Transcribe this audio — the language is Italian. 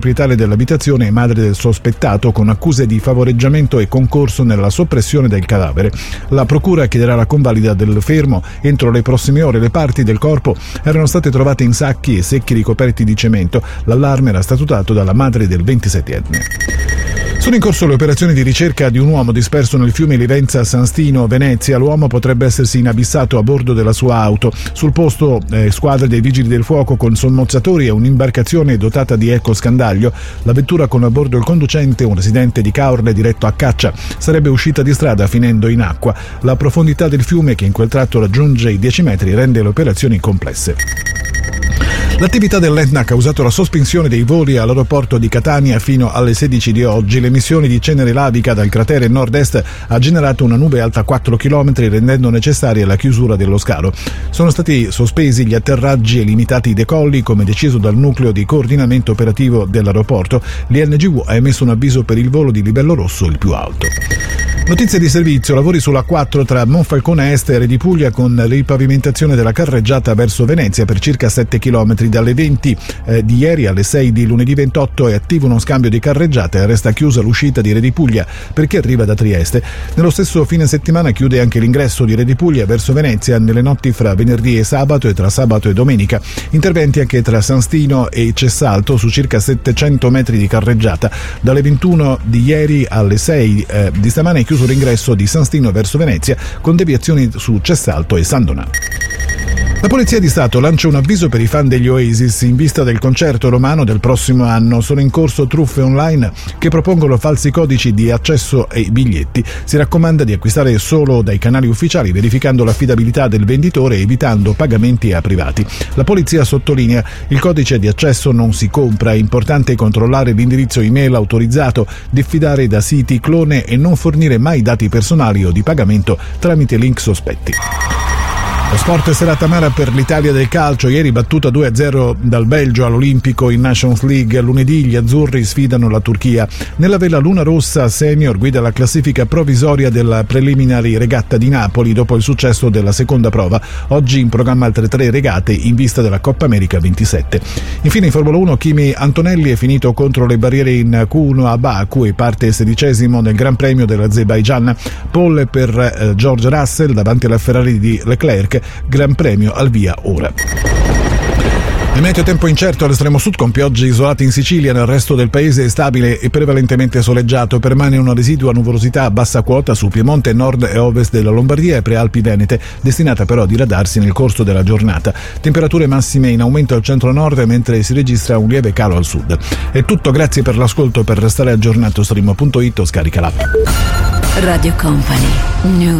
proprietaria dell'abitazione e madre del sospettato, con accuse di favoreggiamento e concorso nella soppressione del cadavere. La procura chiederà la convalida del fermo. Entro le prossime ore le parti del corpo erano state trovate in sacchi e secchi ricoperti di cemento. L'allarme era stato dato dalla madre del 27enne. Sono in corso le operazioni di ricerca di un uomo disperso nel fiume Livenza San Stino, Venezia. L'uomo potrebbe essersi inabissato a bordo della sua auto. Sul posto squadre dei vigili del fuoco con sommozzatori e un'imbarcazione dotata di ecoscandaglio. La vettura con a bordo il conducente, un residente di Caorle diretto a caccia, sarebbe uscita di strada finendo in acqua. La profondità del fiume, che in quel tratto raggiunge i 10 metri, rende le operazioni complesse. L'attività dell'Etna ha causato la sospensione dei voli all'aeroporto di Catania fino alle 16 di oggi. L'emissione di cenere lavica dal cratere nord-est ha generato una nube alta 4 km, rendendo necessaria la chiusura dello scalo. Sono stati sospesi gli atterraggi e limitati i decolli, come deciso dal nucleo di coordinamento operativo dell'aeroporto. L'INGV ha emesso un avviso per il volo di livello rosso, il più alto. Notizie di servizio: lavori sulla 4 tra Monfalcone Est e Re di Puglia, con la ripavimentazione della carreggiata verso Venezia per circa 7 km. Dalle 20 di ieri alle 6 di lunedì 28 è attivo uno scambio di carreggiate e resta chiusa l'uscita di Re di Puglia per chi arriva da Trieste. Nello stesso fine settimana chiude anche l'ingresso di Re di Puglia verso Venezia nelle notti fra venerdì e sabato e tra sabato e domenica. Interventi anche tra San Stino e Cessalto su circa 700 metri di carreggiata. Dalle 21 di ieri alle 6 di stamane è chiuso l'ingresso di San Stino verso Venezia, con deviazioni su Cessalto e San Donato. La Polizia di Stato lancia un avviso per i fan degli Oasis in vista del concerto romano del prossimo anno. Sono in corso truffe online che propongono falsi codici di accesso ai biglietti. Si raccomanda di acquistare solo dai canali ufficiali, verificando l'affidabilità del venditore e evitando pagamenti a privati. La polizia sottolinea: il codice di accesso non si compra, è importante controllare l'indirizzo email autorizzato, diffidare da siti clone e non fornire mai dati personali o di pagamento tramite link sospetti. Lo sport: serata amara per l'Italia del calcio, ieri battuta 2-0 dal Belgio all'Olimpico in Nations League. Lunedì gli azzurri sfidano la Turchia. Nella vela Luna Rossa Senior guida la classifica provvisoria della preliminary regatta di Napoli dopo il successo della seconda prova. Oggi in programma altre 3 regate in vista della Coppa America 27. Infine in Formula 1 Kimi Antonelli è finito contro le barriere in Q1 a Baku e parte 16° nel Gran Premio dell'Azerbaigian. Pole per George Russell davanti alla Ferrari di Leclerc. Gran Premio al via ora. Il meteo: tempo incerto all'estremo sud con piogge isolate in Sicilia. Nel resto del paese è stabile e prevalentemente soleggiato. Permane una residua nuvolosità a bassa quota su Piemonte, nord e ovest della Lombardia e prealpi venete, destinata però a diradarsi nel corso della giornata. Temperature massime in aumento al centro-nord, mentre si registra un lieve calo al sud. È tutto, grazie per l'ascolto. Per restare aggiornato stream.it o scarica l'app. Radio Company News.